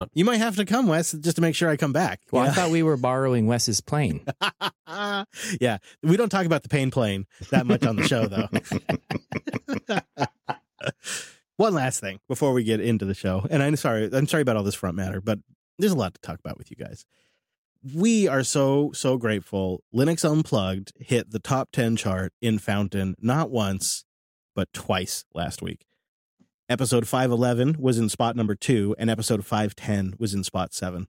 You might have to come, Wes, just to make sure I come back. Well, I thought we were borrowing Wes's plane. Yeah, we don't talk about the pain plane that much on the show, though. One last thing before we get into the show, and I'm sorry about all this front matter, but there's a lot to talk about with you guys. We are so grateful. Linux Unplugged hit the top 10 chart in Fountain not once, but twice last week. Episode 511 was in spot number 2, and episode 510 was in spot 7.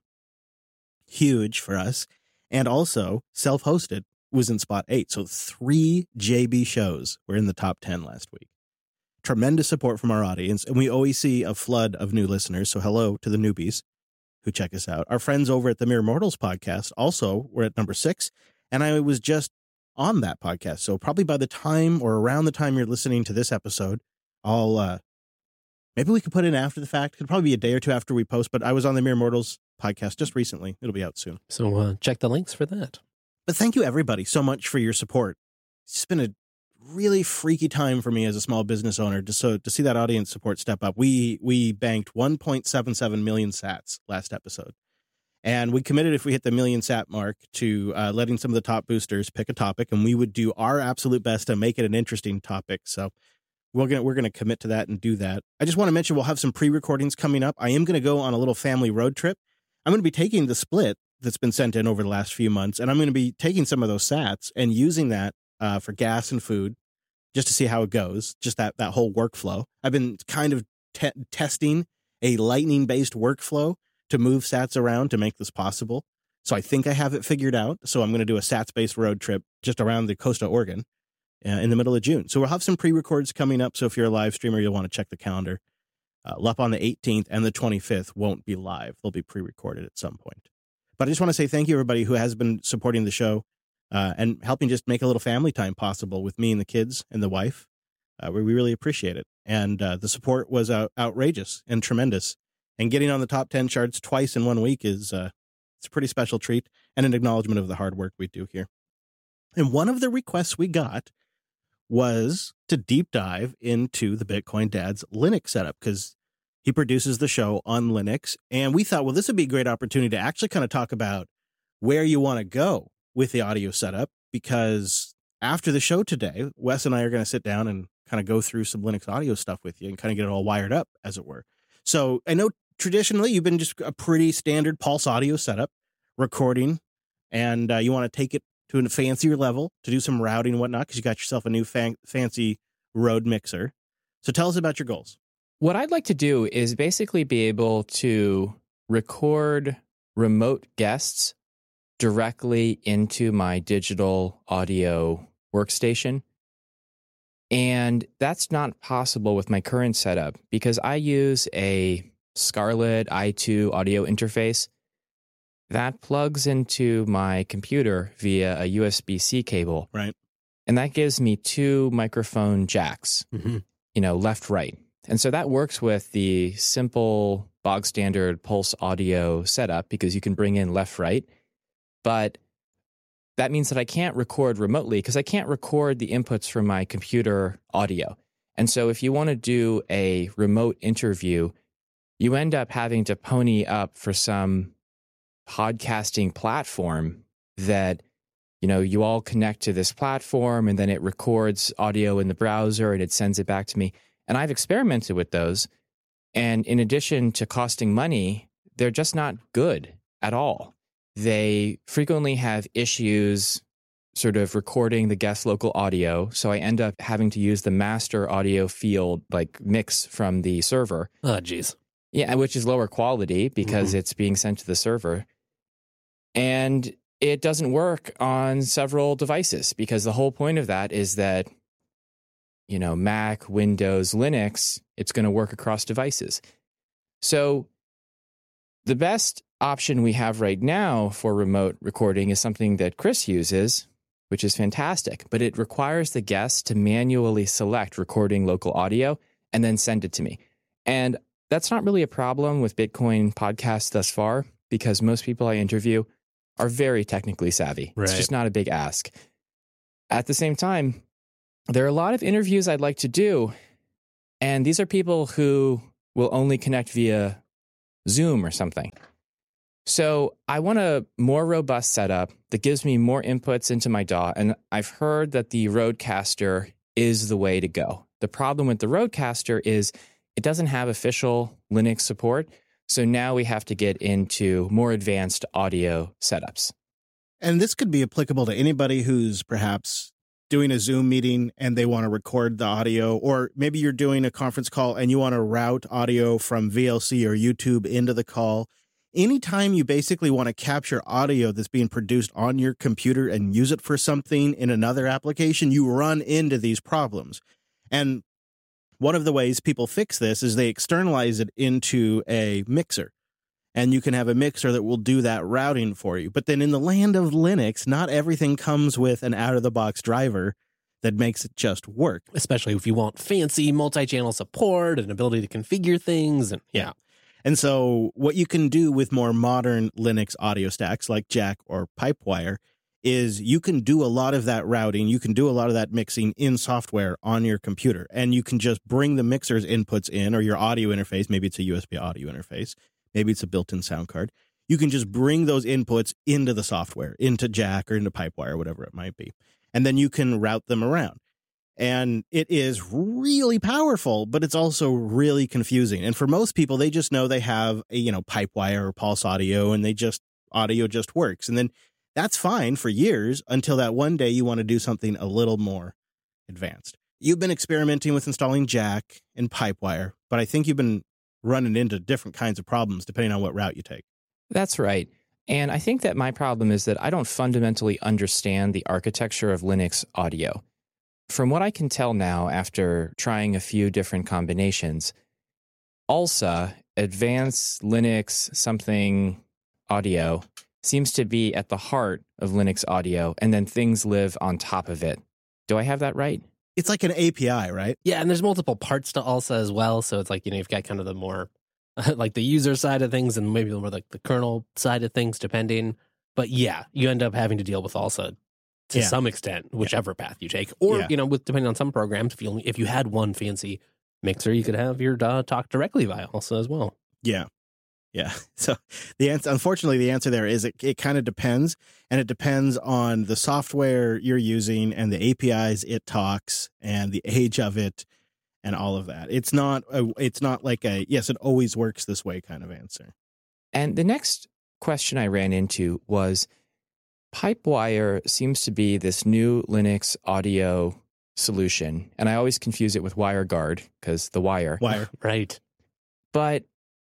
Huge for us. And also, self-hosted was in spot 8. So 3 JB shows were in the top 10 last week. Tremendous support from our audience, and we always see a flood of new listeners. So hello to the newbies who check us out. Our friends over at the Mere Mortals podcast also were at number 6, and I was just on that podcast. So probably by the time or around the time you're listening to this episode, I'll maybe we could put in after the fact. It'll probably be a day or two after we post, but I was on the Mere Mortals podcast just recently. It'll be out soon. So check the links for that. But thank you, everybody, so much for your support. It's been a really freaky time for me as a small business owner to see that audience support step up. We banked 1.77 million sats last episode. And we committed, if we hit the million sat mark, to letting some of the top boosters pick a topic, and we would do our absolute best to make it an interesting topic. So we're gonna commit to that and do that. I just want to mention we'll have some pre-recordings coming up. I am going to go on a little family road trip. I'm going to be taking the split that's been sent in over the last few months, and I'm going to be taking some of those sats and using that for gas and food, just to see how it goes, just that whole workflow. I've been kind of testing a Lightning-based workflow to move sats around to make this possible. So I think I have it figured out. So I'm going to do a sats-based road trip just around the coast of Oregon in the middle of June. So we'll have some pre-records coming up. So if you're a live streamer, you'll want to check the calendar. Up on the 18th and the 25th won't be live. They'll be pre-recorded at some point. But I just want to say thank you, everybody who has been supporting the show. And helping just make a little family time possible with me and the kids and the wife. We really appreciate it. And the support was outrageous and tremendous. And getting on the top 10 charts twice in 1 week is it's a pretty special treat and an acknowledgement of the hard work we do here. And one of the requests we got was to deep dive into the Bitcoin Dad's Linux setup, because he produces the show on Linux. And we thought, well, this would be a great opportunity to actually kind of talk about where you want to go with the audio setup, because after the show today, Wes and I are going to sit down and kind of go through some Linux audio stuff with you and kind of get it all wired up, as it were. So I know traditionally you've been just a pretty standard Pulse audio setup recording, and you want to take it to a fancier level to do some routing and whatnot, because you got yourself a new fancy Rode mixer. So tell us about your goals. What I'd like to do is basically be able to record remote guests directly into my digital audio workstation. And that's not possible with my current setup because I use a Scarlett i2 audio interface that plugs into my computer via a USB-C cable. Right. And that gives me 2 microphone jacks, left, right. And so that works with the simple bog standard Pulse audio setup because you can bring in left, right. But that means that I can't record remotely because I can't record the inputs from my computer audio. And so if you want to do a remote interview, you end up having to pony up for some podcasting platform that, you all connect to this platform and then it records audio in the browser and it sends it back to me. And I've experimented with those. And in addition to costing money, they're just not good at all. They frequently have issues sort of recording the guest local audio. So I end up having to use the master audio field, like mix from the server. Oh, geez. Yeah, which is lower quality because it's being sent to the server. And it doesn't work on several devices because the whole point of that is that, Mac, Windows, Linux, it's going to work across devices. So the best option we have right now for remote recording is something that Chris uses, which is fantastic, but it requires the guest to manually select recording local audio and then send it to me. And that's not really a problem with Bitcoin podcasts thus far because most people I interview are very technically savvy. Right. It's just not a big ask. At the same time, there are a lot of interviews I'd like to do, and these are people who will only connect via Zoom or something. So I want a more robust setup that gives me more inputs into my DAW. And I've heard that the Rodecaster is the way to go. The problem with the Rodecaster is it doesn't have official Linux support. So now we have to get into more advanced audio setups. And this could be applicable to anybody who's perhaps doing a Zoom meeting and they want to record the audio, or maybe you're doing a conference call and you want to route audio from VLC or YouTube into the call. Anytime you basically want to capture audio that's being produced on your computer and use it for something in another application, you run into these problems. And one of the ways people fix this is they externalize it into a mixer. And you can have a mixer that will do that routing for you. But then in the land of Linux, not everything comes with an out-of-the-box driver that makes it just work. Especially if you want fancy multi-channel support and ability to configure things. And yeah. And so what you can do with more modern Linux audio stacks like Jack or Pipewire is you can do a lot of that routing. You can do a lot of that mixing in software on your computer. And you can just bring the mixer's inputs in, or your audio interface. Maybe it's a USB audio interface. Maybe it's a built-in sound card. You can just bring those inputs into the software, into Jack or into Pipewire, whatever it might be. And then you can route them around. And it is really powerful, but it's also really confusing. And for most people, they just know they have a, Pipewire or Pulse Audio, and audio just works. And then that's fine for years until that one day you want to do something a little more advanced. You've been experimenting with installing Jack and Pipewire, but I think you've been running into different kinds of problems depending on what route you take. That's right. And I think that my problem is that I don't fundamentally understand the architecture of Linux audio. From what I can tell now after trying a few different combinations, ALSA, Advanced Linux something audio, seems to be at the heart of Linux audio, and then things live on top of it. Do I have that right? It's like an API, right? Yeah, and there's multiple parts to ALSA as well. So it's like, you've got kind of the more like the user side of things and maybe more like the kernel side of things, depending. But yeah, you end up having to deal with ALSA to some extent, whichever path you take. Or, with depending on some programs, if you had one fancy mixer, you could have your DAW talk directly via ALSA as well. Yeah. Yeah. So unfortunately, the answer there is it kind of depends, and it depends on the software you're using and the APIs it talks and the age of it and all of that. It's not like a, yes, it always works this way kind of answer. And the next question I ran into was Pipewire seems to be this new Linux audio solution. And I always confuse it with WireGuard because the wire. Right. But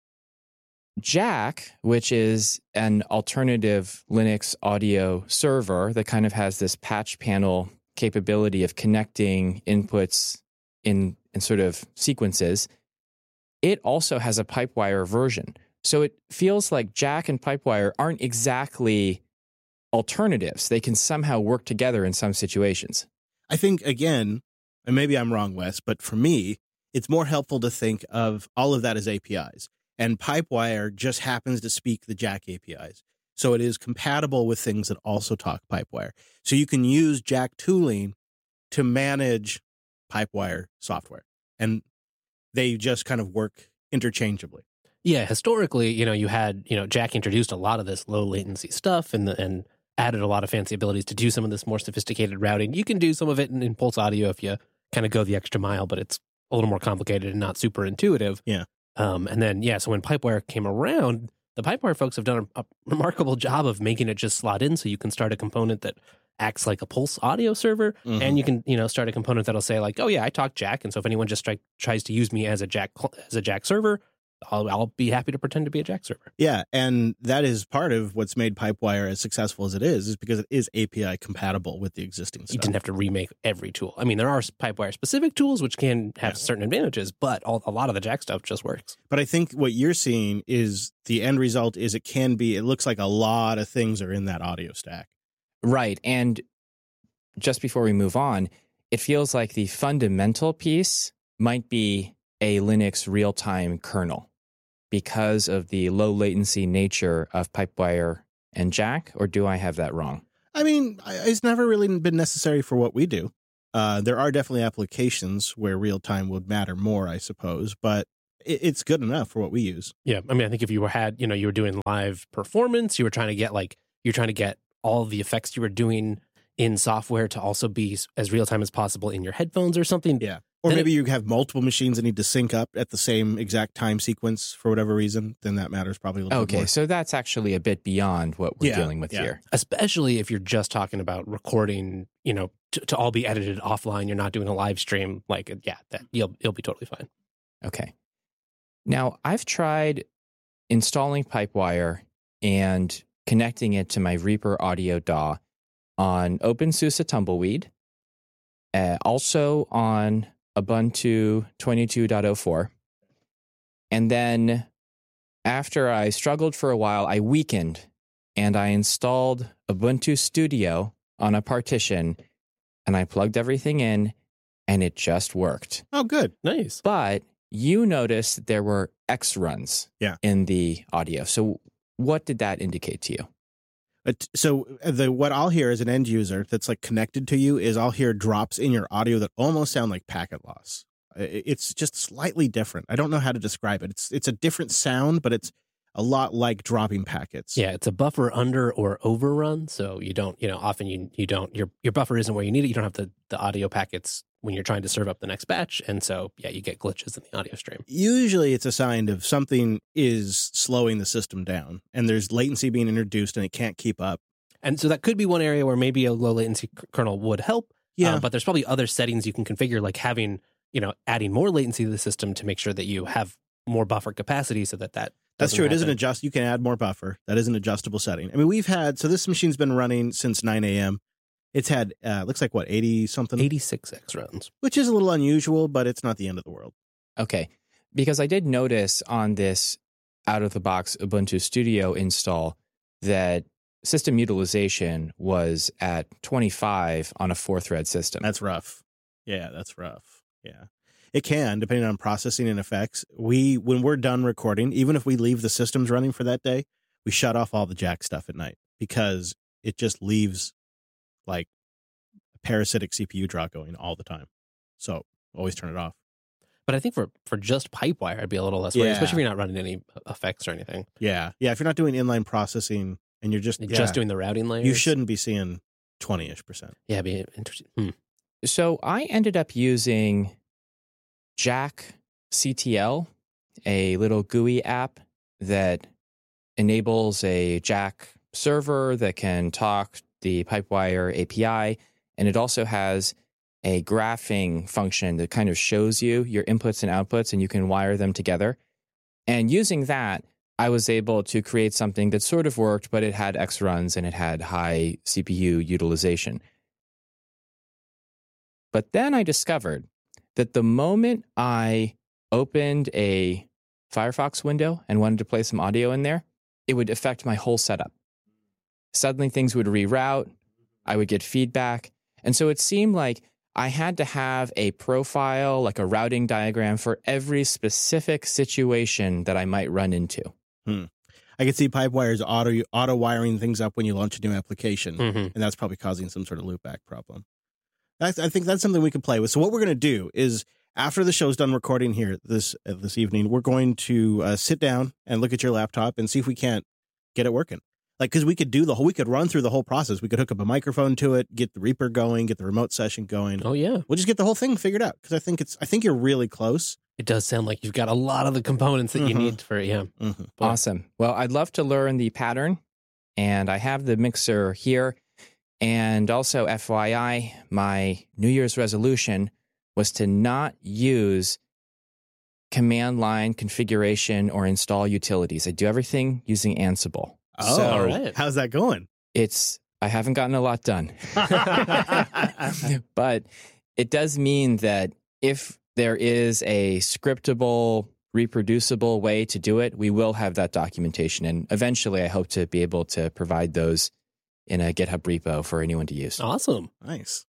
Jack, which is an alternative Linux audio server that kind of has this patch panel capability of connecting inputs in sort of sequences, it also has a Pipewire version. So it feels like Jack and Pipewire aren't exactly alternatives. They can somehow work together in some situations. I think, again, and maybe I'm wrong, Wes, but for me, it's more helpful to think of all of that as APIs. And Pipewire just happens to speak the Jack APIs. So it is compatible with things that also talk Pipewire. So you can use Jack tooling to manage Pipewire software. And they just kind of work interchangeably. Yeah, historically, you had, Jack introduced a lot of this low latency stuff and added a lot of fancy abilities to do some of this more sophisticated routing. You can do some of it in Pulse Audio if you kind of go the extra mile, but it's a little more complicated and not super intuitive. Yeah. And then, so when Pipewire came around, the Pipewire folks have done a remarkable job of making it just slot in so you can start a component that acts like a Pulse Audio server, and you can, start a component that'll say like, oh yeah, I talk Jack, and so if anyone just tries to use me as a Jack server, I'll be happy to pretend to be a Jack server. Yeah, and that is part of what's made Pipewire as successful as it is because it is API compatible with the existing stuff. You didn't have to remake every tool. I mean, there are Pipewire-specific tools which can have certain advantages, but a lot of the Jack stuff just works. But I think what you're seeing is the end result is it looks like a lot of things are in that audio stack. Right, and just before we move on, it feels like the fundamental piece might be a Linux real-time kernel, because of the low latency nature of Pipewire and Jack, or do I have that wrong? I mean, it's never really been necessary for what we do. There are definitely applications where real time would matter more, I suppose, but it's good enough for what we use. Yeah, I mean, I think if you were doing live performance, you were trying to get all the effects you were doing in software to also be as real time as possible in your headphones or something. Yeah. Or then maybe you have multiple machines that need to sync up at the same exact time sequence for whatever reason, then that matters probably a little bit more. Okay, so that's actually a bit beyond what we're dealing with here. Especially if you're just talking about recording, to all be edited offline, you're not doing a live stream, you'll be totally fine. Okay. Now, I've tried installing Pipewire and connecting it to my Reaper Audio DAW on OpenSUSE Tumbleweed, also on Ubuntu 22.04. And then after I struggled for a while, I weakened and I installed Ubuntu Studio on a partition and I plugged everything in and it just worked. Oh, good. Nice. But you noticed there were X runs in the audio. So what did that indicate to you? So what I'll hear as an end user that's like connected to you is I'll hear drops in your audio that almost sound like packet loss. It's just slightly different. I don't know how to describe it. It's a different sound, but it's a lot like dropping packets. Yeah, it's a buffer under or overrun. So you don't, often you don't, your buffer isn't where you need it. You don't have the audio packets when you're trying to serve up the next batch. And so, you get glitches in the audio stream. Usually it's a sign of something is slowing the system down and there's latency being introduced and it can't keep up. And so that could be one area where maybe a low latency kernel would help. Yeah. But there's probably other settings you can configure, like having, adding more latency to the system to make sure that you have more buffer capacity so that That's true. happen. It isn't you can add more buffer. That is an adjustable setting. I mean, this machine's been running since 9 a.m. It's had, looks like 80 something? 86 X runs. Which is a little unusual, but it's not the end of the world. Okay. Because I did notice on this out-of-the-box Ubuntu Studio install that system utilization was at 25 on a 4-thread system. That's rough. Yeah, that's rough. Yeah. It can, depending on processing and effects. When we're done recording, even if we leave the systems running for that day, we shut off all the jack stuff at night because it just leaves like a parasitic CPU draw going all the time. So always turn it off. But I think for just Pipewire, I'd be a little less worried, especially if you're not running any effects or anything. Yeah. Yeah. If you're not doing inline processing and you're just doing the routing layers, you shouldn't be seeing 20-ish%. Yeah, it'd be interesting. So I ended up using Jack CTL, a little GUI app that enables a Jack server that can talk the Pipewire API, and it also has a graphing function that kind of shows you your inputs and outputs, and you can wire them together. And using that, I was able to create something that sort of worked, but it had X runs and it had high CPU utilization. But then I discovered that the moment I opened a Firefox window and wanted to play some audio in there, it would affect my whole setup. Suddenly things would reroute, I would get feedback. And so it seemed like I had to have a profile, like a routing diagram for every specific situation that I might run into. I can see Pipewire's auto wiring things up when you launch a new application, and that's probably causing some sort of loopback problem. I think that's something we could play with. So what we're going to do is after the show's done recording here this evening, we're going to sit down and look at your laptop and see if we can't get it working. Like, because we could run through the whole process. We could hook up a microphone to it, get the Reaper going, get the remote session going. Oh yeah, we'll just get the whole thing figured out because I think you're really close. It does sound like you've got a lot of the components that you need for it. Yeah. Awesome. Well, I'd love to learn the pattern, and I have the mixer here. And also, FYI, my New Year's resolution was to not use command line configuration or install utilities. I do everything using Ansible. Oh, so all right. How's that going? I haven't gotten a lot done. But it does mean that if there is a scriptable, reproducible way to do it, we will have that documentation. And eventually, I hope to be able to provide those in a GitHub repo for anyone to use. Awesome. Nice.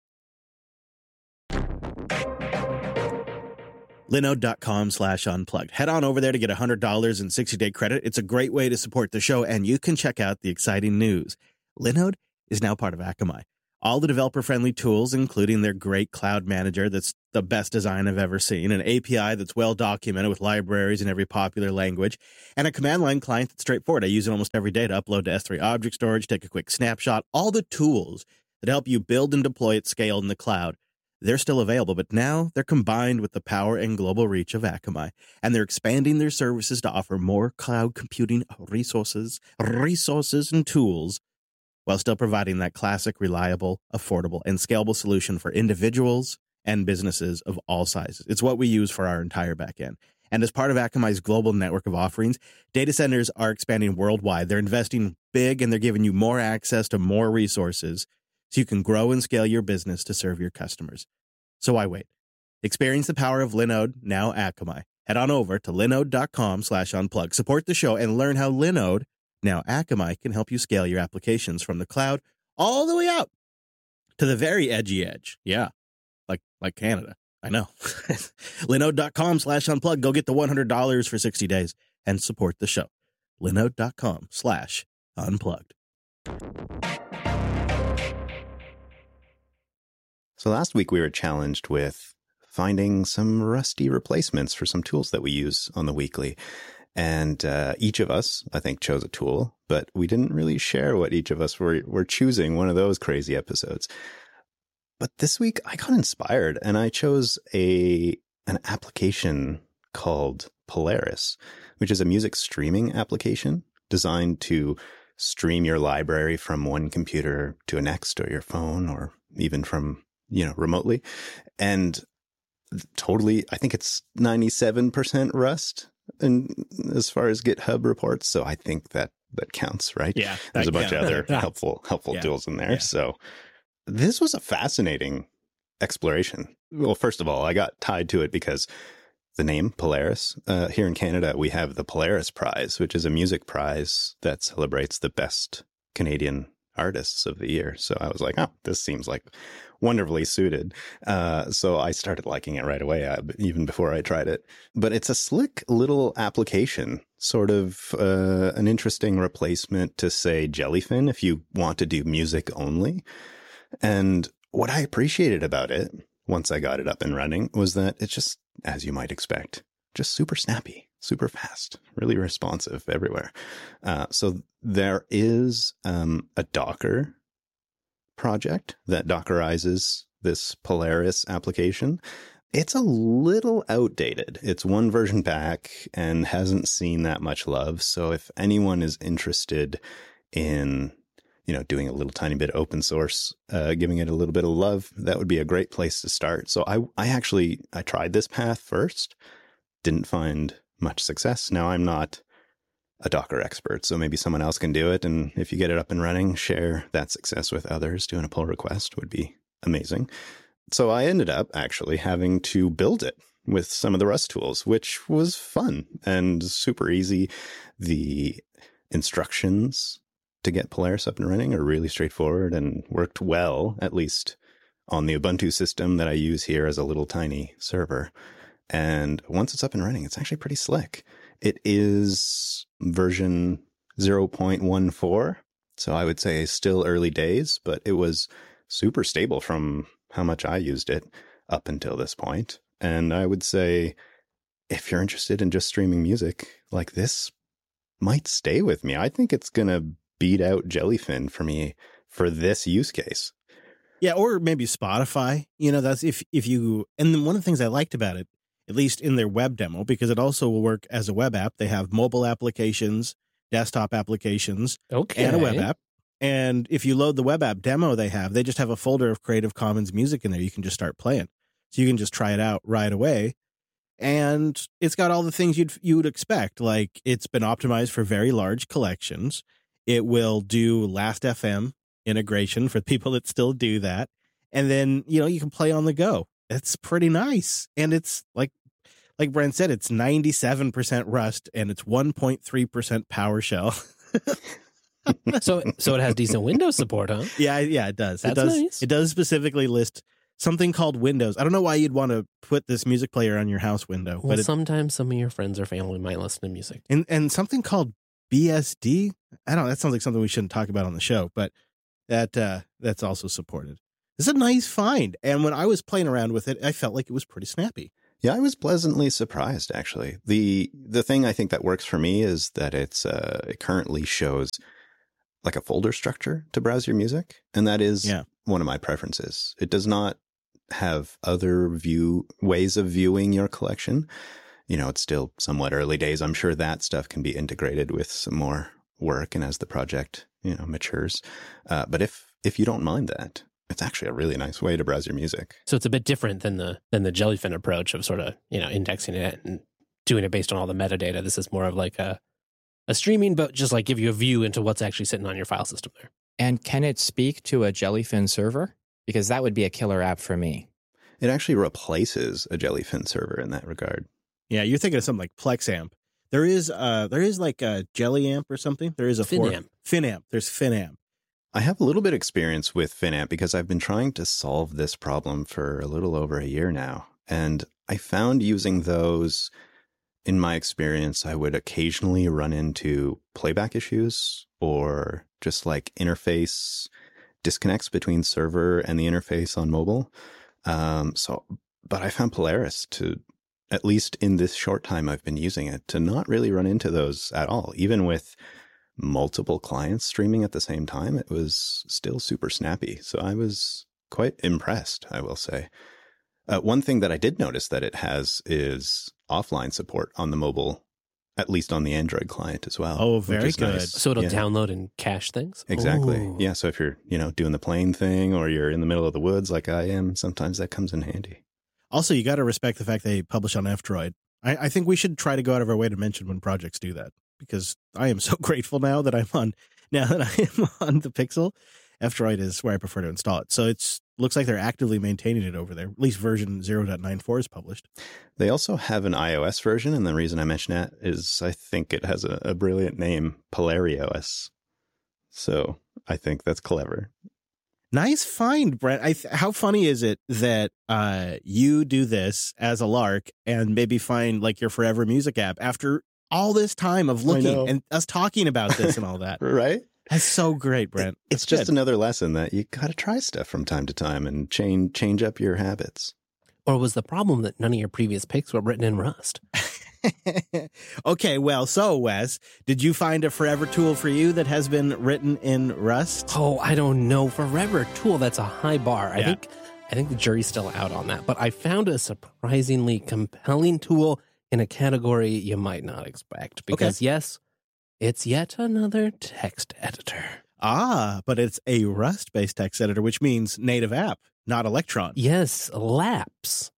Linode.com/unplugged. Head on over there to get $100 in 60-day credit. It's a great way to support the show, and you can check out the exciting news. Linode is now part of Akamai. All the developer-friendly tools, including their great cloud manager that's the best design I've ever seen, an API that's well-documented with libraries in every popular language, and a command line client that's straightforward. I use it almost every day to upload to S3 object storage, take a quick snapshot. All the tools that help you build and deploy at scale in the cloud, they're still available, but now they're combined with the power and global reach of Akamai, and they're expanding their services to offer more cloud computing resources and tools, while still providing that classic, reliable, affordable, and scalable solution for individuals and businesses of all sizes. It's what we use for our entire backend. And as part of Akamai's global network of offerings, data centers are expanding worldwide. They're investing big, and they're giving you more access to more resources so you can grow and scale your business to serve your customers. So why wait? Experience the power of Linode, now Akamai. Head on over to linode.com/unplug. Support the show and learn how Linode, now Akamai, can help you scale your applications from the cloud all the way out to the very edgy edge. Yeah, like Canada. I know. Linode.com/unplug. Go get the $100 for 60 days and support the show. Linode.com/unplugged. So last week we were challenged with finding some rusty replacements for some tools that we use on the weekly. And each of us, I think, chose a tool, but we didn't really share what each of us were choosing, one of those crazy episodes. But this week I got inspired and I chose an application called Polaris, which is a music streaming application designed to stream your library from one computer to a next, or your phone, or even from, remotely. And totally, I think it's 97% Rust. And as far as GitHub reports, so I think that counts, right? Yeah, there's a bunch of other helpful tools in there. Yeah. So this was a fascinating exploration. Well, first of all, I got tied to it because the name Polaris. Here in Canada, we have the Polaris Prize, which is a music prize that celebrates the best Canadian artists of the year. So I was like, oh, this seems like wonderfully suited. So I started liking it right away, even before I tried it. But it's a slick little application, sort of an interesting replacement to, say, Jellyfin, if you want to do music only. And what I appreciated about it, once I got it up and running, was that it's just, as you might expect, just super snappy, super fast, really responsive everywhere. So there is a Docker project that Dockerizes this Polaris application. It's a little outdated. It's one version back and hasn't seen that much love. So if anyone is interested in, doing a little tiny bit of open source, giving it a little bit of love, that would be a great place to start. So I tried this path first, didn't find much success. Now I'm not a Docker expert, so maybe someone else can do it. And if you get it up and running, share that success with others. Doing a pull request would be amazing. So I ended up actually having to build it with some of the Rust tools, which was fun and super easy. The instructions to get Polaris up and running are really straightforward and worked well, at least on the Ubuntu system that I use here as a little tiny server. And once it's up and running, it's actually pretty slick. It is version 0.14. So I would say still early days, but it was super stable from how much I used it up until this point. And I would say if you're interested in just streaming music, like, this might stay with me. I think it's going to beat out Jellyfin for me for this use case. Yeah, or maybe Spotify. That's if you, and then one of the things I liked about it, at least in their web demo, because it also will work as a web app. They have mobile applications, desktop applications, and a web app. And if you load the web app demo they just have a folder of Creative Commons music in there. You can just start playing. So you can just try it out right away. And it's got all the things you would expect. Like, it's been optimized for very large collections. It will do Last.fm integration for people that still do that. And then, you can play on the go. It's pretty nice. And it's like Brent said, it's 97% Rust and it's 1.3% PowerShell. So it has decent Windows support, huh? Yeah, it does. That's nice. It does specifically list something called Windows. I don't know why you'd want to put this music player on your house window. Well, but sometimes some of your friends or family might listen to music. And something called BSD. I don't know. That sounds like something we shouldn't talk about on the show, but that's also supported. It's a nice find. And when I was playing around with it, I felt like it was pretty snappy. Yeah, I was pleasantly surprised, actually. The thing I think that works for me is that it currently shows like a folder structure to browse your music. And that is one of my preferences. It does not have other ways of viewing your collection. You know, it's still somewhat early days. I'm sure that stuff can be integrated with some more work and as the project, matures. But if you don't mind that, it's actually a really nice way to browse your music. So it's a bit different than the Jellyfin approach of sort of, indexing it and doing it based on all the metadata. This is more of like a streaming, but just like give you a view into what's actually sitting on your file system there. And can it speak to a Jellyfin server? Because that would be a killer app for me. It actually replaces a Jellyfin server in that regard. Yeah, you're thinking of something like PlexAmp. There is like a JellyAmp or something. There is a FinAmp. FinAmp. There's FinAmp. I have a little bit of experience with FinAmp because I've been trying to solve this problem for a little over a year now. And I found using those, in my experience, I would occasionally run into playback issues or just like interface disconnects between server and the interface on mobile. But I found Polaris to, at least in this short time I've been using it, to not really run into those at all. Even with multiple clients streaming at the same time, it was still super snappy. So I was quite impressed, I will say. One thing that I did notice that it has is offline support on the mobile, at least on the Android client as well. Oh, very good. Nice. So it'll download and cache things? Exactly. Ooh. Yeah. So if you're, doing the plane thing or you're in the middle of the woods like I am, sometimes that comes in handy. Also, you got to respect the fact they publish on F-Droid. I think we should try to go out of our way to mention when projects do that, because I am so grateful now that I am on the Pixel. F-Droid is where I prefer to install it. So looks like they're actively maintaining it over there. At least version 0.94 is published. They also have an iOS version, and the reason I mention that is I think it has a brilliant name, PolariOS. So I think that's clever. Nice find, Brent. How funny is it that you do this as a lark and maybe find like your forever music app after all this time of looking and us talking about this and all that? Right? That's so great, Brent. It's just another lesson that you got to try stuff from time to time and change up your habits. Or was the problem that none of your previous picks were written in Rust? Okay, well, so Wes, did you find a forever tool for you that has been written in Rust? Oh, I don't know. Forever tool, that's a high bar. Yeah. I think the jury's still out on that. But I found a surprisingly compelling tool in a category you might not expect. Because yes, it's yet another text editor. But it's a Rust-based text editor, which means native app, not Electron. Yes, Lapse.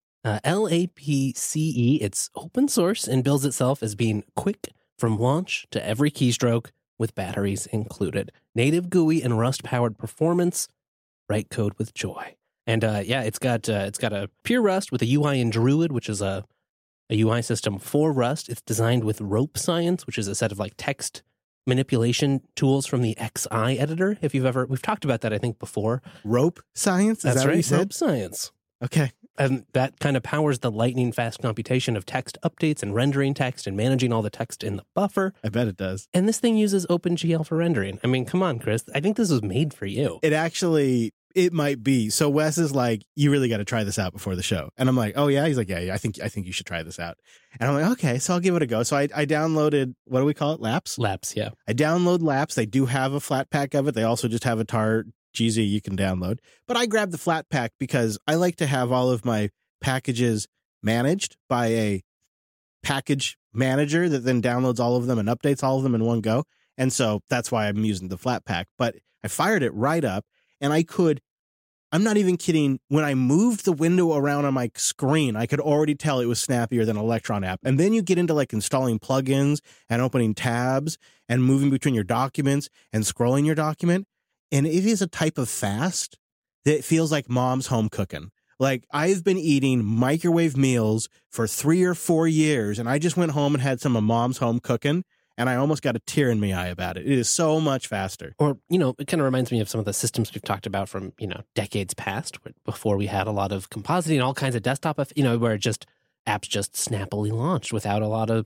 LAPCE. It's open source and bills itself as being quick from launch to every keystroke with batteries included. Native GUI and Rust-powered performance. Write code with joy. And it's got a pure Rust with a UI in Druid, which is a UI system for Rust. It's designed with Rope Science, which is a set of like text manipulation tools from the XI editor. We've talked about that, I think, before. Rope Science? Is That's that right, what you said? Rope Science. Okay. And that kind of powers the lightning fast computation of text updates and rendering text and managing all the text in the buffer. I bet it does. And this thing uses OpenGL for rendering. I mean, come on, Chris. I think this was made for you. It might be. So Wes is like, you really got to try this out before the show. And I'm like, oh yeah? He's like, yeah, I think you should try this out. And I'm like, okay, so I'll give it a go. So I downloaded, what do we call it? Lapse? Lapse, yeah. I download Lapse. They do have a flat pack of it. They also just have a tar GZ you can download. But I grabbed the flat pack because I like to have all of my packages managed by a package manager that then downloads all of them and updates all of them in one go. And so that's why I'm using the flat pack. But I fired it right up and I'm not even kidding, when I moved the window around on my screen, I could already tell it was snappier than Electron app. And then you get into like installing plugins and opening tabs and moving between your documents and scrolling your document. And it is a type of fast that feels like mom's home cooking. Like, I've been eating microwave meals for 3 or 4 years, and I just went home and had some of mom's home cooking, and I almost got a tear in my eye about it. It is so much faster. Or, it kind of reminds me of some of the systems we've talked about from, decades past, before we had a lot of compositing and all kinds of desktop, where apps just snappily launched without a lot of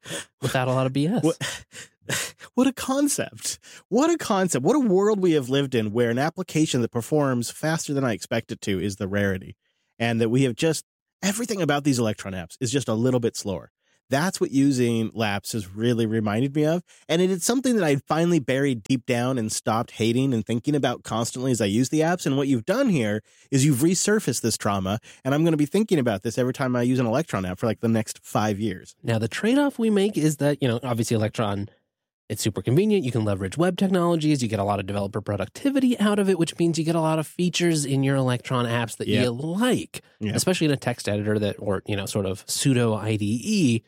without a lot of BS. What a concept. What a concept. What a world we have lived in where an application that performs faster than I expect it to is the rarity. And that we have just, everything about these Electron apps is just a little bit slower. That's what using Laps has really reminded me of. And it is something that I finally buried deep down and stopped hating and thinking about constantly as I use the apps. And what you've done here is you've resurfaced this trauma. And I'm going to be thinking about this every time I use an Electron app for like the next 5 years. Now, the trade-off we make is that, obviously Electron, it's super convenient. You can leverage web technologies. You get a lot of developer productivity out of it, which means you get a lot of features in your Electron apps that you like, especially in a text editor or sort of pseudo IDE.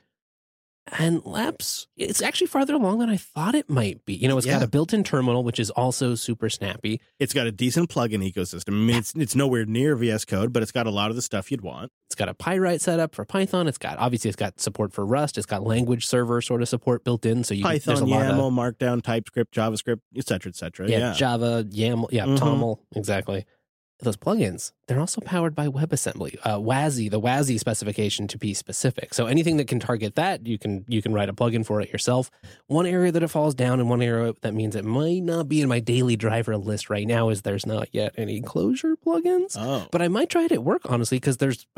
And Laps, it's actually farther along than I thought it might be. It's got a built-in terminal, which is also super snappy. It's got a decent plugin ecosystem. I mean, it's nowhere near VS Code, but it's got a lot of the stuff you'd want. It's got a Pyrite setup for Python. It's got support for Rust. It's got language server sort of support built in. So Python, YAML, Markdown, TypeScript, JavaScript, et cetera, et cetera. Yeah, Java, YAML, TOML, exactly. Those plugins, they're also powered by WebAssembly, WASI, the WASI specification to be specific. So anything that can target that, you can write a plugin for it yourself. One area that it falls down and one area that means it might not be in my daily driver list right now is there's not yet any Clojure plugins. Oh. But I might try it at work, honestly, because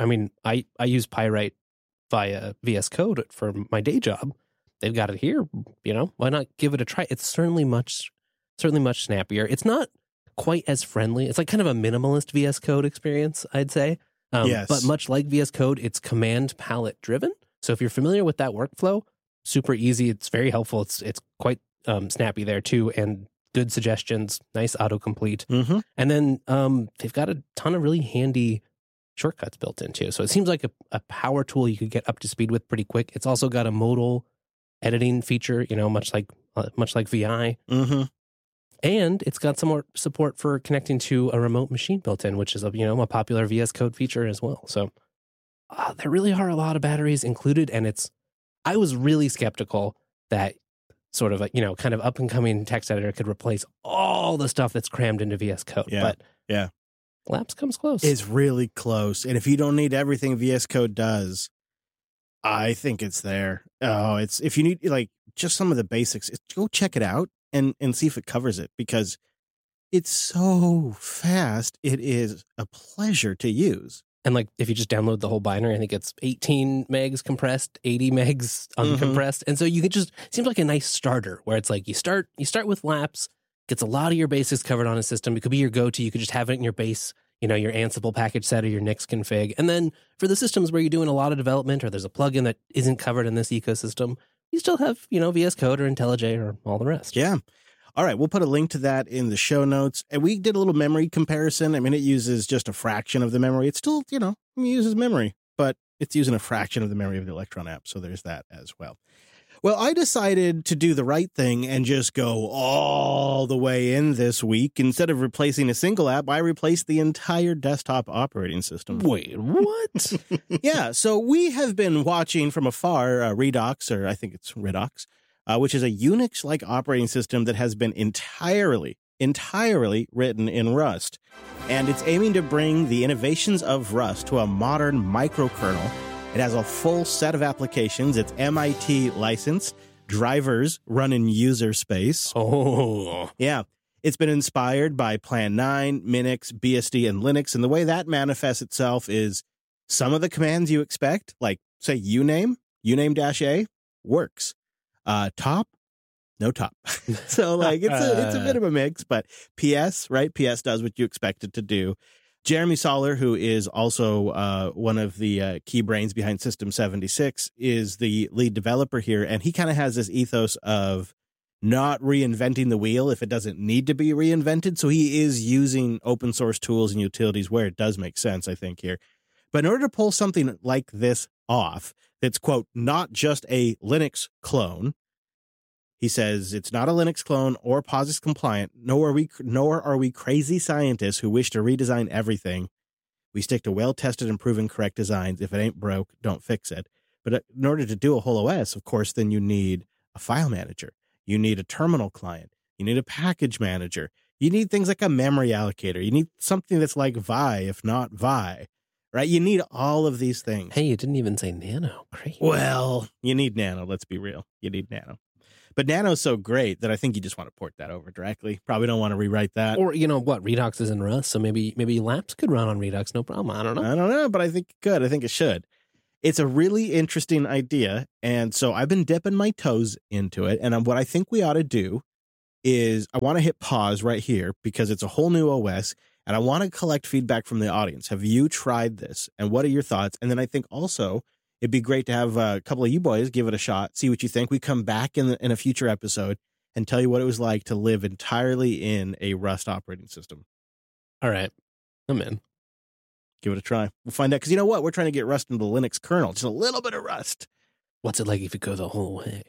I use Pyrite via VS Code for my day job. They've got it here, why not give it a try? It's certainly much snappier. It's not quite as friendly. It's like kind of a minimalist VS Code experience, I'd say. Yes. But much like VS Code, it's command palette driven. So if you're familiar with that workflow, super easy. It's very helpful. It's quite snappy there too, and good suggestions, nice autocomplete. Mm-hmm. And then they've got a ton of really handy shortcuts built in too. So it seems like a power tool you could get up to speed with pretty quick. It's also got a modal editing feature, much like VI. Mm-hmm. And it's got some more support for connecting to a remote machine built in, which is a popular VS Code feature as well. So there really are a lot of batteries included, and I was really skeptical that sort of a kind of up and coming text editor could replace all the stuff that's crammed into VS Code. Yeah. But Laps comes close. It's really close, and if you don't need everything VS Code does, I think it's there. Oh, if you need like just some of the basics, go check it out. And see if it covers it, because it's so fast. It is a pleasure to use. And like if you just download the whole binary, I think it's 18 megs compressed, 80 megs uncompressed. And so you could it seems like a nice starter where it's like you start with Laps, gets a lot of your basics covered on a system. It could be your go-to. You could just have it in your base, your Ansible package set or your Nix config. And then for the systems where you're doing a lot of development or there's a plugin that isn't covered in this ecosystem, you still have, VS Code or IntelliJ or all the rest. Yeah. All right. We'll put a link to that in the show notes. And we did a little memory comparison. I mean, it uses just a fraction of the memory. It's still, it uses memory, but it's using a fraction of the memory of the Electron app. So there's that as well. Well, I decided to do the right thing and just go all the way in this week. Instead of replacing a single app, I replaced the entire desktop operating system. Wait, what? Yeah, so we have been watching from afar Redux, or I think it's Redux, which is a Unix-like operating system that has been entirely written in Rust. And it's aiming to bring the innovations of Rust to a modern microkernel. It has a full set of applications. It's MIT licensed. Drivers run in user space. Oh. Yeah. It's been inspired by Plan 9, Minix, BSD, and Linux. And the way that manifests itself is some of the commands you expect, like, say, uname -a, works. Top, no top. So, like, it's a bit of a mix, but PS, right? PS does what you expect it to do. Jeremy Soller, who is also one of the key brains behind System 76, is the lead developer here. And he kind of has this ethos of not reinventing the wheel if it doesn't need to be reinvented. So he is using open source tools and utilities where it does make sense, I think, here. But in order to pull something like this off, that's, quote, not just a Linux clone, he says it's not a Linux clone or POSIX compliant, nor are we crazy scientists who wish to redesign everything. We stick to well-tested and proven correct designs. If it ain't broke, don't fix it. But in order to do a whole OS, of course, then you need a file manager. You need a terminal client. You need a package manager. You need things like a memory allocator. You need something that's like Vi, if not Vi. right? You need all of these things. Hey, you didn't even say Nano. Great. Well, you need Nano. Let's be real. You need Nano. But Nano's so great that I think you just want to port that over directly. Probably don't want to rewrite that. Or, you know what, Redux is in Rust, so maybe Laps could run on Redux, no problem. I don't know. I don't know, but I think it could. I think it should. It's a really interesting idea, and so I've been dipping my toes into it, and what I think we ought to do is I want to hit pause right here because it's a whole new OS, and I want to collect feedback from the audience. Have you tried this, and what are your thoughts? And then I think also it'd be great to have a couple of you boys give it a shot, see what you think. We come back in a future episode and tell you what it was like to live entirely in a Rust operating system. All right. I'm in. Give it a try. We'll find out. Because you know what? We're trying to get Rust into the Linux kernel. Just a little bit of Rust. What's it like if you go the whole way?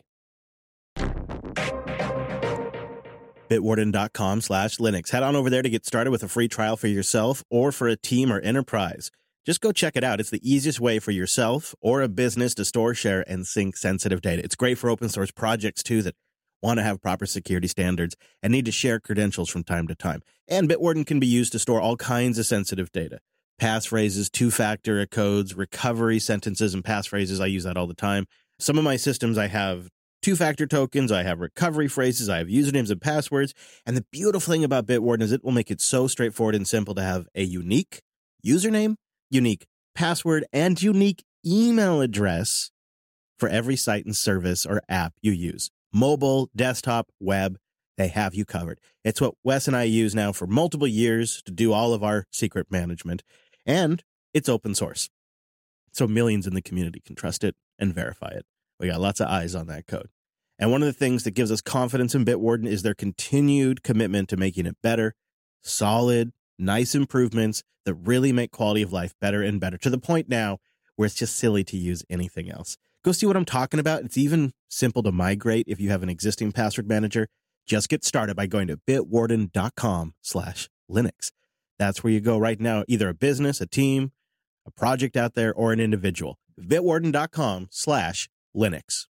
Bitwarden.com/Linux. Head on over there to get started with a free trial for yourself or for a team or enterprise. Just go check it out. It's the easiest way for yourself or a business to store, share, and sync sensitive data. It's great for open source projects, too, that want to have proper security standards and need to share credentials from time to time. And Bitwarden can be used to store all kinds of sensitive data. Passphrases, two-factor codes, recovery sentences, and passphrases. I use that all the time. Some of my systems, I have two-factor tokens, I have recovery phrases, I have usernames and passwords. And the beautiful thing about Bitwarden is it will make it so straightforward and simple to have a unique username, unique password, and unique email address for every site and service or app you use. Mobile, desktop, web, they have you covered. It's what Wes and I use now for multiple years to do all of our secret management. And it's open source. So millions in the community can trust it and verify it. We got lots of eyes on that code. And one of the things that gives us confidence in Bitwarden is their continued commitment to making it better, solid, nice improvements that really make quality of life better and better, to the point now where it's just silly to use anything else. Go see what I'm talking about. It's even simple to migrate if you have an existing password manager. Just get started by going to bitwarden.com/Linux. That's where you go right now, either a business, a team, a project out there, or an individual. bitwarden.com/Linux.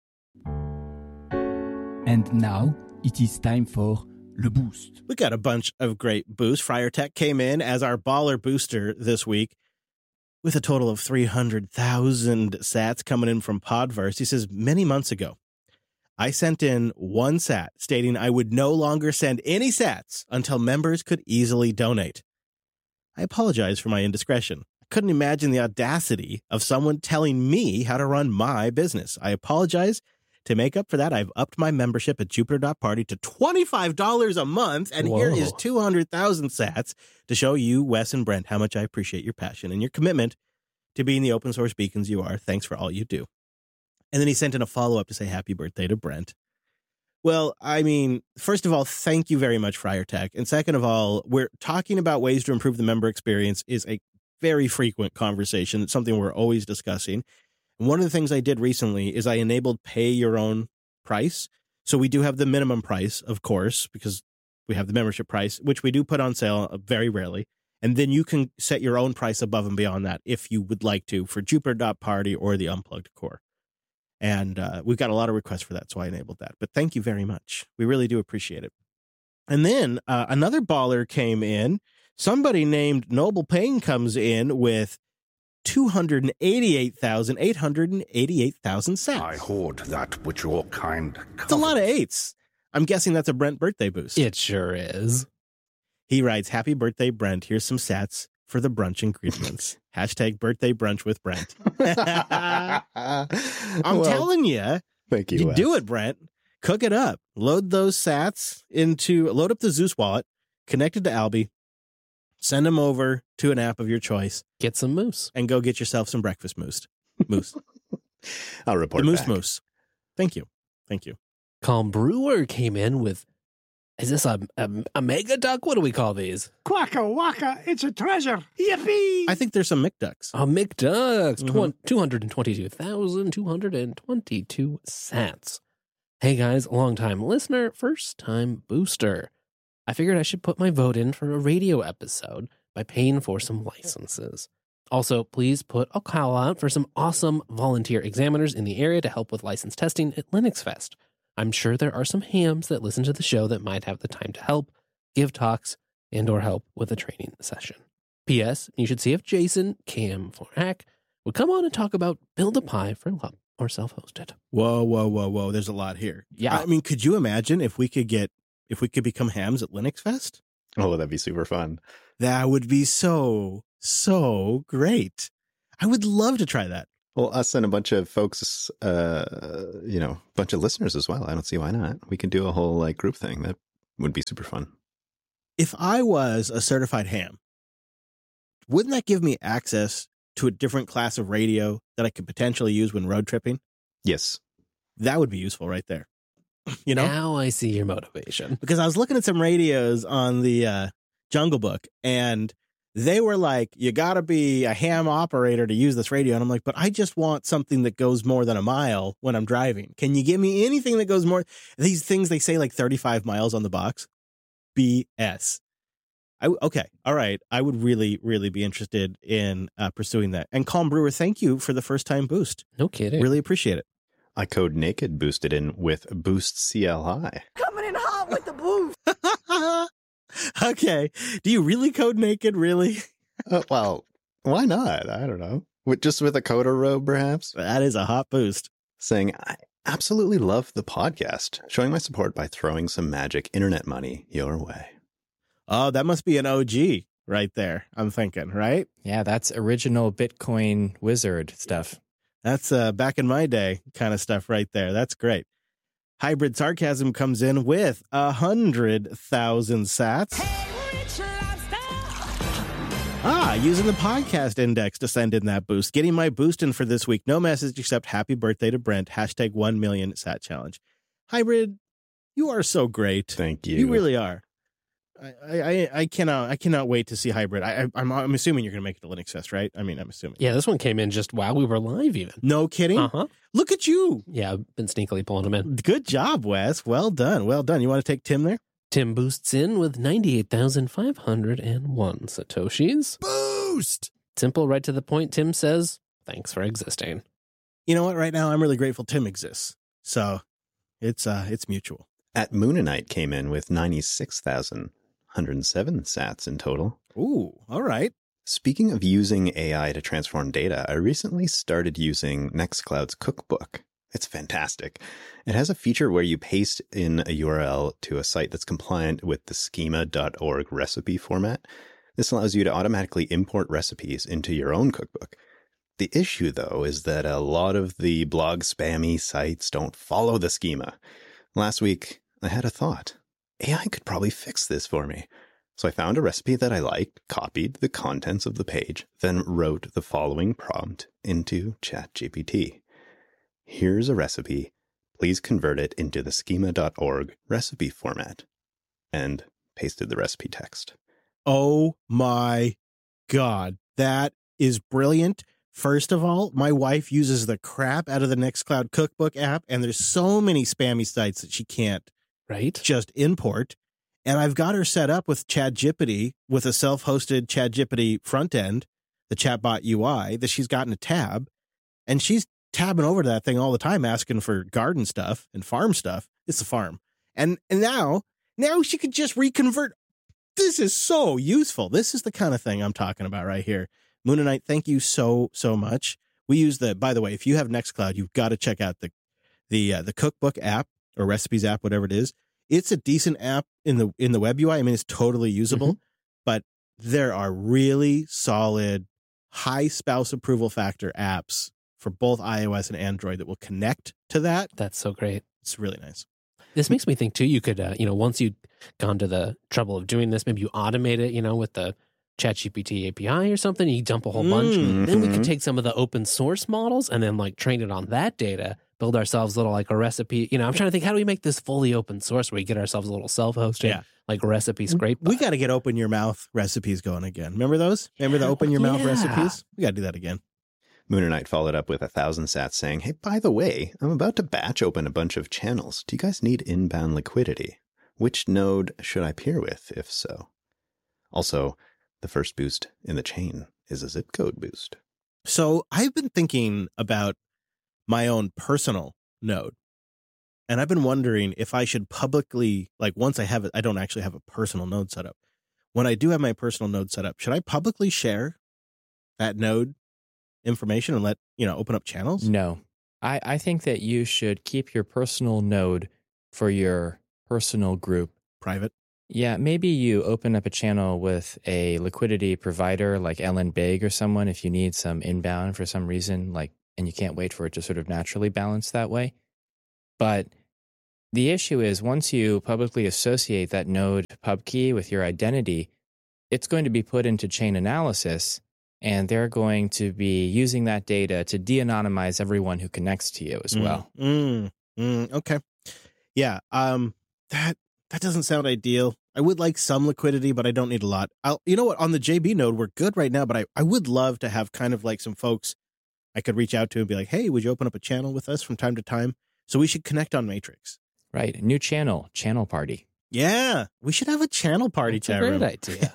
And now it is time for Le Boost. We got a bunch of great boosts. FriarTech came in as our baller booster this week with a total of 300,000 sats coming in from Podverse. He says, many months ago, I sent in one sat stating I would no longer send any sats until members could easily donate. I apologize for my indiscretion. I couldn't imagine the audacity of someone telling me how to run my business. I apologize. To make up for that, I've upped my membership at Jupiter.party to $25 a month, and Whoa. here is 200,000 sats to show you, Wes and Brent, how much I appreciate your passion and your commitment to being the open source beacons you are. Thanks for all you do. And then he sent in a follow-up to say happy birthday to Brent. Well, I mean, first of all, thank you very much, FriarTech. And second of all, we're talking about ways to improve the member experience is a very frequent conversation. It's something we're always discussing. And one of the things I did recently is I enabled pay your own price. So we do have the minimum price, of course, because we have the membership price, which we do put on sale very rarely. And then you can set your own price above and beyond that if you would like to for Jupiter.party or the Unplugged Core. And we've got a lot of requests for that, so I enabled that. But thank you very much. We really do appreciate it. And then another baller came in. Somebody named Noble Payne comes in with 288,888,000 sats. I hoard that which your kind It's a lot of eights. I'm guessing that's a Brent birthday boost. It sure is. He writes, happy birthday, Brent. Here's some sats for the brunch ingredients. Hashtag birthday brunch with Brent. I'm telling you, Thank you, you Wes. do it, Brent. Cook it up. Load those sats load up the Zeus wallet, connect it to Alby, send them over to an app of your choice, Get some moose. and go get yourself some breakfast mousse. I'll report The back. mousse. Thank you. Thank you. Calm Brewer came in with, is this a mega duck? What do we call these? Quacka wacka, it's a treasure. Yippee! I think there's some McDucks. A McDucks. Mhm. 222,222 sats. Hey guys, long-time listener, first-time booster. I figured I should put my vote in for a radio episode by paying for some licenses. Also, please put a call out for some awesome volunteer examiners in the area to help with license testing at Linux Fest. I'm sure there are some hams that listen to the show that might have the time to help, give talks, and or help with a training session. P.S. You should see if Jason, Cam4Hack, would come on and talk about Build a Pi for Love or self-hosted. Whoa. There's a lot here. Yeah. I mean, could you imagine if we could become hams at Linux Fest? Oh, that'd be super fun. That would be so great. I would love to try that. Well, us and a bunch of folks, bunch of listeners as well. I don't see why not. We could do a whole like group thing. That would be super fun. If I was a certified ham, wouldn't that give me access to a different class of radio that I could potentially use when road tripping? Yes. That would be useful right there. You know? Now I see your motivation. Because I was looking at some radios on the Jungle Book, and they were like, you got to be a ham operator to use this radio. And I'm like, but I just want something that goes more than a mile when I'm driving. Can you give me anything that goes more? These things, they say like 35 miles on the box. BS. Okay. All right. I would really, really be interested in pursuing that. And Calm Brewer, thank you for the first time boost. No kidding. Really appreciate it. I Code Naked boosted in with Boost CLI. Coming in hot with the boost. Okay. Do you really code naked? Really? Well, why not? I don't know. Just with a coder robe, perhaps? That is a hot boost. Saying, I absolutely love the podcast. Showing my support by throwing some magic internet money your way. Oh, that must be an OG right there. I'm thinking, right? Yeah, that's original Bitcoin wizard stuff. That's back in my day kind of stuff right there. That's great. Hybrid Sarcasm comes in with 100,000 sats. Using the podcast index to send in that boost. Getting my boost in for this week. No message except happy birthday to Brent. # 1 million sat challenge. Hybrid, you are so great. Thank you. You really are. I cannot wait to see Hybrid. I'm assuming you're going to make it to Linux Fest, right? I mean, I'm assuming. Yeah, this one came in just while we were live even. No kidding? Uh-huh. Look at you. Yeah, I've been sneakily pulling them in. Good job, Wes. Well done. Well done. You want to take Tim there? Tim boosts in with 98,501 Satoshis. Boost! Simple, right to the point. Tim says, thanks for existing. You know what? Right now, I'm really grateful Tim exists. So it's mutual. At Moonanite came in with 96,107 sats in total. Ooh, all right. Speaking of using AI to transform data, I recently started using Nextcloud's Cookbook. It's fantastic. It has a feature where you paste in a URL to a site that's compliant with the schema.org recipe format. This allows you to automatically import recipes into your own cookbook. The issue, though, is that a lot of the blog spammy sites don't follow the schema. Last week, I had a thought. AI could probably fix this for me. So I found a recipe that I liked, copied the contents of the page, then wrote the following prompt into ChatGPT. Here's a recipe. Please convert it into the schema.org recipe format. And pasted the recipe text. Oh my God. That is brilliant. First of all, my wife uses the crap out of the Nextcloud Cookbook app, and there's so many spammy sites that she can't just import. And I've got her set up with ChatGPT, with a self-hosted ChatGPT front end, the chatbot UI, that she's got in a tab. And she's tabbing over to that thing all the time, asking for garden stuff and farm stuff. It's a farm. And now she could just reconvert. This is so useful. This is the kind of thing I'm talking about right here. Moonanite, thank you so much. We use by the way, if you have Nextcloud, you've got to check out the Cookbook app or Recipes app, whatever it is. It's a decent app in the web UI. I mean, it's totally usable, but there are really solid, high spouse approval factor apps for both iOS and Android that will connect to that. That's so great. It's really nice. This makes me think too, you could, once you've gone to the trouble of doing this, maybe you automate it, with the ChatGPT API or something, you dump a whole bunch. Then we could take some of the open source models and then train it on that data, build ourselves a little a recipe. I'm trying to think, how do we make this fully open source where we get ourselves a little self-hosted, recipe scrape? We got to get open your mouth recipes going again. Remember those? Remember the open your mouth recipes? We got to do that again. Moonernight followed up with 1,000 sats saying, hey, by the way, I'm about to batch open a bunch of channels. Do you guys need inbound liquidity? Which node should I peer with, if so? Also, the first boost in the chain is a zip code boost. So I've been thinking about my own personal node. And I've been wondering if I should publicly, once I have it, I don't actually have a personal node set up. when I do have my personal node set up, should I publicly share that node information and let, open up channels? No. I think that you should keep your personal node for your personal group. Private? Yeah, maybe you open up a channel with a liquidity provider like Ellen Big or someone if you need some inbound for some reason, and you can't wait for it to sort of naturally balance that way. But the issue is once you publicly associate that node pub key with your identity, it's going to be put into chain analysis, and they're going to be using that data to de-anonymize everyone who connects to you as well. Okay. Yeah. That doesn't sound ideal. I would like some liquidity, but I don't need a lot. You know what? On the JB node, we're good right now, but I would love to have kind of like some folks I could reach out to and be like, hey, would you open up a channel with us from time to time? So we should connect on Matrix. Right. New channel party. Yeah. We should have a channel party. That's a great idea.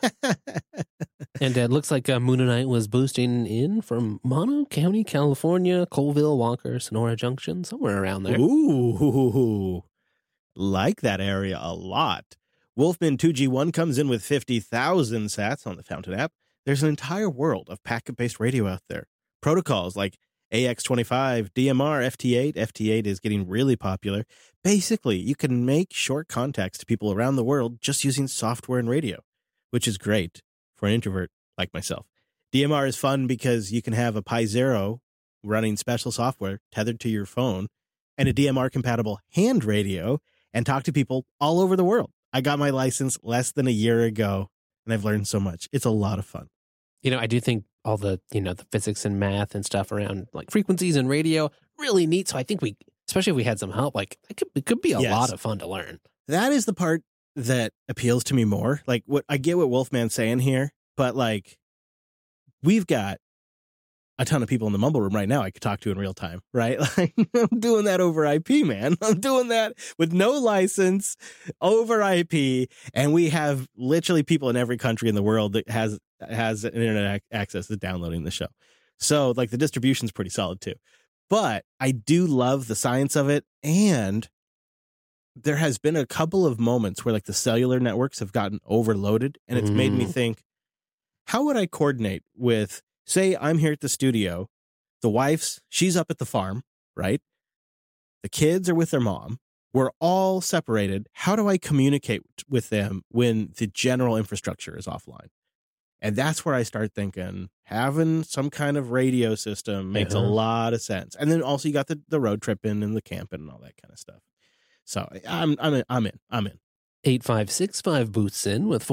And it looks like Moonanite was boosting in from Mono County, California, Colville, Walker, Sonora Junction, somewhere around there. Ooh. Like that area a lot. Wolfman 2G1 comes in with 50,000 sats on the Fountain app. There's an entire world of packet-based radio out there. Protocols like AX25, DMR, FT8. FT8 is getting really popular. Basically, you can make short contacts to people around the world just using software and radio, which is great for an introvert like myself. DMR is fun because you can have a Pi Zero running special software tethered to your phone and a DMR-compatible hand radio and talk to people all over the world. I got my license less than a year ago, and I've learned so much. It's a lot of fun. I do think all the, the physics and math and stuff around like frequencies and radio really neat. So I think especially if we had some help, like it could be a lot of fun to learn. That is the part that appeals to me more. Like I get what Wolfman's saying here, but like we've got a ton of people in the Mumble Room right now I could talk to in real time, right? Like I'm doing that over IP, man. I'm doing that with no license over IP. And we have literally people in every country in the world that has an internet access to downloading the show. So like the distribution's pretty solid too. But I do love the science of it. And there has been a couple of moments where like the cellular networks have gotten overloaded. And it's made me think, how would I coordinate with, say I'm here at the studio, the she's up at the farm, right? The kids are with their mom. We're all separated. How do I communicate with them when the general infrastructure is offline? And that's where I start thinking having some kind of radio system makes a lot of sense. And then also you got the road tripping and the camping and all that kind of stuff. So I'm in. 8565 boosts in with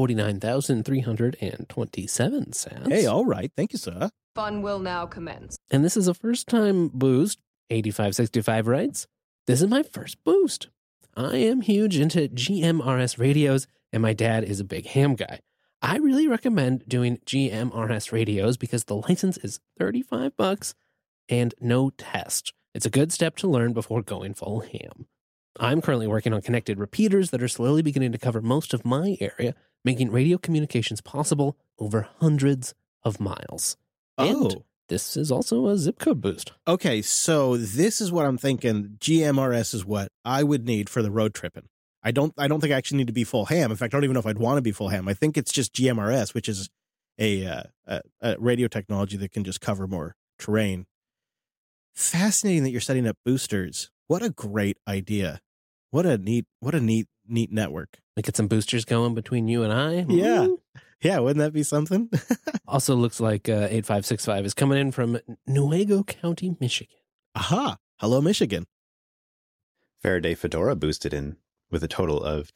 49,327 sats. Hey, all right. Thank you, sir. Fun will now commence. And this is a first-time boost. 8565 writes, this is my first boost. I am huge into GMRS radios, and my dad is a big ham guy. I really recommend doing GMRS radios because the license is $35 and no test. It's a good step to learn before going full ham. I'm currently working on connected repeaters that are slowly beginning to cover most of my area, making radio communications possible over hundreds of miles. And this is also a zip code boost. Okay, so this is what I'm thinking. GMRS is what I would need for the road tripping. I don't think I actually need to be full ham. In fact, I don't even know if I'd want to be full ham. I think it's just GMRS, which is a radio technology that can just cover more terrain. Fascinating that you're setting up boosters. What a great idea. What a neat network. Like get some boosters going between you and I. Yeah. Yeah, wouldn't that be something? Also looks like 8565 is coming in from Newaygo County, Michigan. Aha. Hello, Michigan. Faraday Fedora boosted in with a total of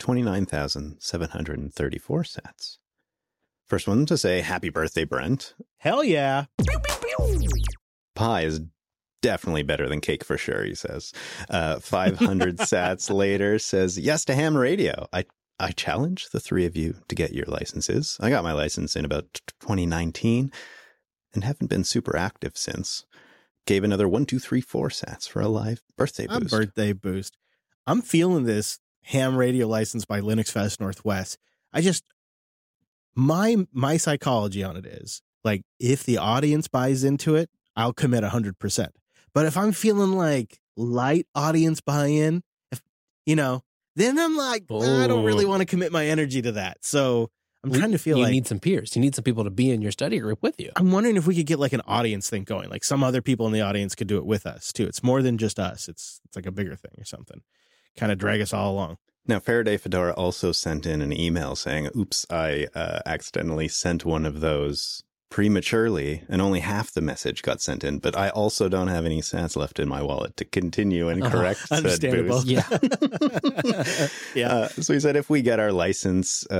29,734 sats. First one to say happy birthday, Brent. Hell yeah. Pie is definitely better than cake for sure, he says. 500 sats later says yes to ham radio. I challenge the three of you to get your licenses. I got my license in about 2019 and haven't been super active since. Gave another 1, 2, 3, 4 sats for a live birthday boost. A birthday boost. I'm feeling this ham radio license by Linux Fest Northwest. My psychology on it is like, if the audience buys into it, I'll commit 100%. But if I'm feeling like light audience buy-in, then I'm like, I don't really want to commit my energy to that. So I'm trying to feel you like need some peers. You need some people to be in your study group with you. I'm wondering if we could get like an audience thing going. Like some other people in the audience could do it with us too. It's more than just us. It's like a bigger thing or something. Kind of drag us all along. Now, Faraday Fedora also sent in an email saying, oops, I accidentally sent one of those prematurely and only half the message got sent in, but I also don't have any sats left in my wallet to continue and correct said understandable. boost. Yeah. So he said if we get our license